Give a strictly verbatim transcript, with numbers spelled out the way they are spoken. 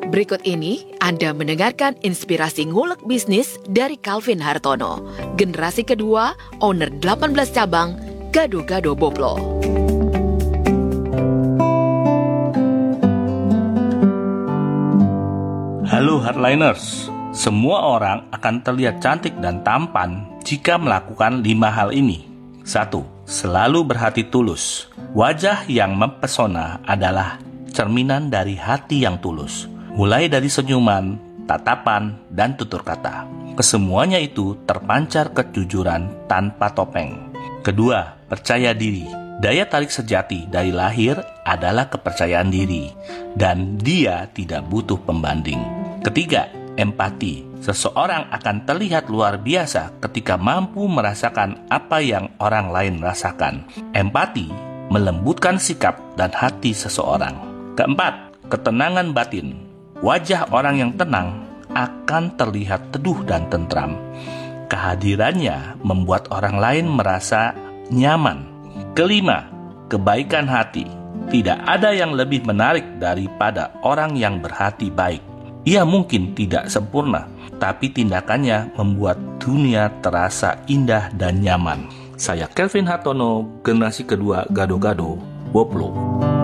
Berikut ini Anda mendengarkan inspirasi ngulek bisnis dari Calvin Hartono, generasi kedua, owner delapan belas cabang, Gado-Gado Boplo. Halo Hardliners, semua orang akan terlihat cantik dan tampan jika melakukan lima hal ini. Satu, selalu berhati tulus. Wajah yang mempesona adalah cerminan dari hati yang tulus. Mulai dari senyuman, tatapan, dan tutur kata. Kesemuanya itu terpancar kejujuran tanpa topeng. Kedua, percaya diri. Daya tarik sejati dari lahir adalah kepercayaan diri, dan dia tidak butuh pembanding. Ketiga, empati. Seseorang akan terlihat luar biasa ketika mampu merasakan apa yang orang lain rasakan. Empati melembutkan sikap dan hati seseorang. Keempat, ketenangan batin. Wajah orang yang tenang akan terlihat teduh dan tentram. Kehadirannya membuat orang lain merasa nyaman. Kelima, kebaikan hati. Tidak ada yang lebih menarik daripada orang yang berhati baik. Ia mungkin tidak sempurna, tapi tindakannya membuat dunia terasa indah dan nyaman. Saya Calvin Hartono, generasi kedua Gado-Gado Boplo.